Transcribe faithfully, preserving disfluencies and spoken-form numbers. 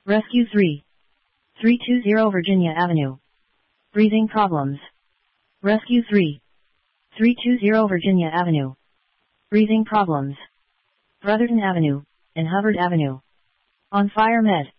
Rescue three. three twenty Virginia Avenue. Breathing problems. Rescue three. three twenty Virginia Avenue. Breathing problems. Brotherton Avenue, and Hubbard Avenue. On Fire Med.